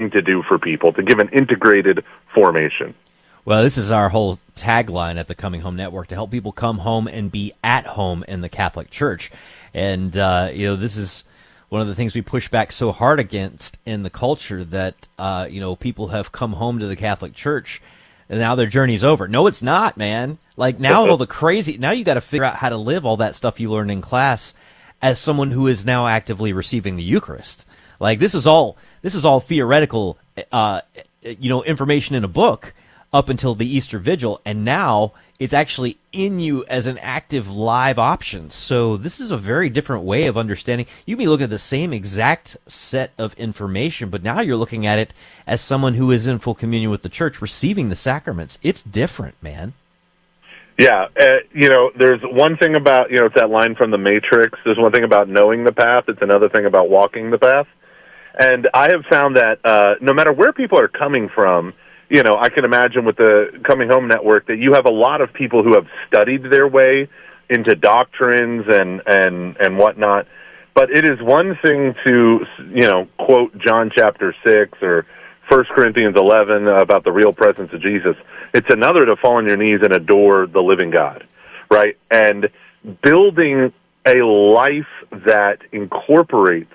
trying to do for people, to give an integrated formation. Well, this is our whole tagline at the Coming Home Network, to help people come home and be at home in the Catholic Church. And, this is one of the things we push back so hard against in the culture, that, people have come home to the Catholic Church and now their journey's over. No, it's not, man. Like, now now you got to figure out how to live all that stuff you learned in class as someone who is now actively receiving the Eucharist. Like, this is all theoretical, information in a book up until the Easter Vigil, and now it's actually in you as an active live option. So this is a very different way of understanding. You'd be looking at the same exact set of information, but now you're looking at it as someone who is in full communion with the church, receiving the sacraments. It's different, man. Yeah, there's one thing about, it's that line from The Matrix. There's one thing about knowing the path. It's another thing about walking the path. And I have found that no matter where people are coming from, I can imagine with the Coming Home Network that you have a lot of people who have studied their way into doctrines and whatnot. But it is one thing to, quote John chapter 6 or 1 Corinthians 11 about the real presence of Jesus. It's another to fall on your knees and adore the living God, right? And building a life that incorporates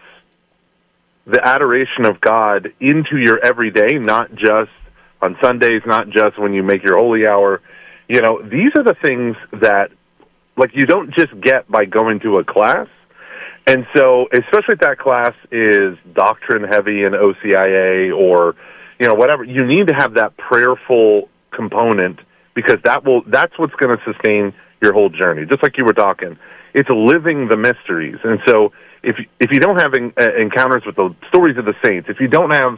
the adoration of God into your everyday, not just on Sundays, not just when you make your holy hour. These are the things that, you don't just get by going to a class. And so, especially if that class is doctrine heavy in OCIA or, whatever, you need to have that prayerful component, because that's what's going to sustain your whole journey. Just like you were talking, it's living the mysteries. And so, if you don't have encounters with the stories of the saints, if you don't have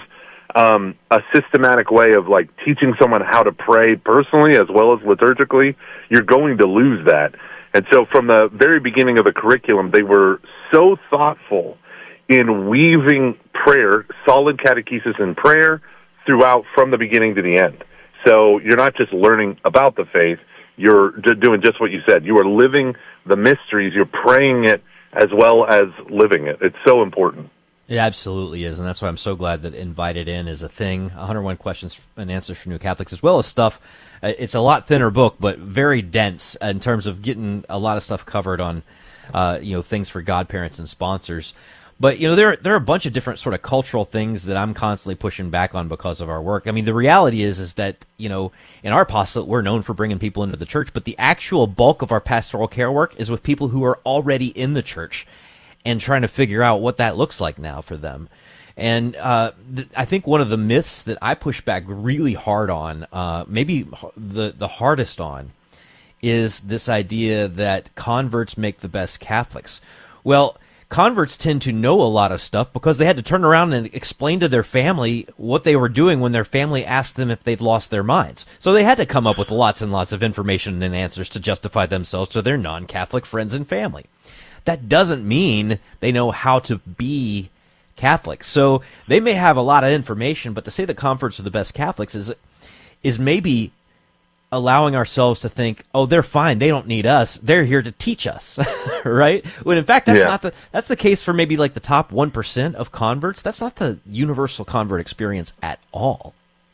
a systematic way of teaching someone how to pray personally as well as liturgically, you're going to lose that. And so from the very beginning of the curriculum, they were so thoughtful in weaving prayer, solid catechesis in prayer throughout from the beginning to the end. So you're not just learning about the faith, you're doing just what you said. You are living the mysteries, you're praying it as well as living it. It's so important. It absolutely is, and that's why I'm so glad that Invited In is a thing. 101 questions and answers for new Catholics, as well as stuff. It's a lot thinner book, but very dense in terms of getting a lot of stuff covered on, things for godparents and sponsors. But, there are a bunch of different sort of cultural things that I'm constantly pushing back on because of our work. I mean, the reality is that, in our apostolate, we're known for bringing people into the church, but the actual bulk of our pastoral care work is with people who are already in the church and trying to figure out what that looks like now for them. And I think one of the myths that I push back really hard on, maybe the hardest on, is this idea that converts make the best Catholics. Well, converts tend to know a lot of stuff because they had to turn around and explain to their family what they were doing when their family asked them if they'd lost their minds. So they had to come up with lots and lots of information and answers to justify themselves to their non-Catholic friends and family. That doesn't mean they know how to be Catholic. So they may have a lot of information, but to say that converts are the best Catholics is maybe allowing ourselves to think, oh, they're fine, they don't need us, they're here to teach us, right? When in fact that's the case for maybe the top 1% of converts. That's not the universal convert experience at all.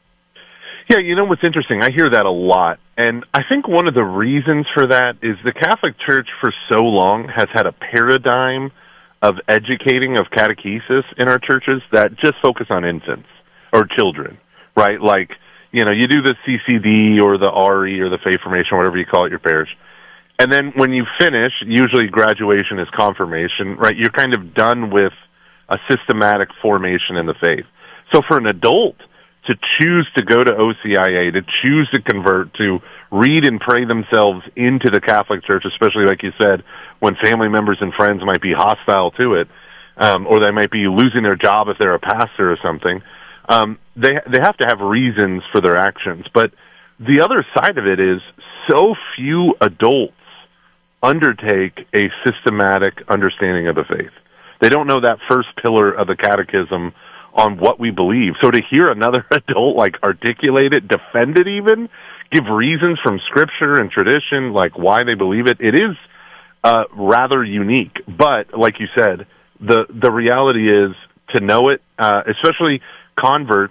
Yeah, what's interesting, I hear that a lot, and I think one of the reasons for that is the Catholic Church for so long has had a paradigm of educating, of catechesis in our churches that just focus on infants or children, right? You do the CCD or the RE or the faith formation, whatever you call it, your parish. And then when you finish, usually graduation is confirmation, right? You're kind of done with a systematic formation in the faith. So for an adult to choose to go to OCIA, to choose to convert, to read and pray themselves into the Catholic Church, especially like you said, when family members and friends might be hostile to it, or they might be losing their job if they're a pastor or something, they have to have reasons for their actions. But the other side of it is so few adults undertake a systematic understanding of the faith. They don't know that first pillar of the catechism on what we believe. So to hear another adult articulate it, defend it even, give reasons from scripture and tradition why they believe it, it is rather unique. But like you said, the reality is to know it, especially converts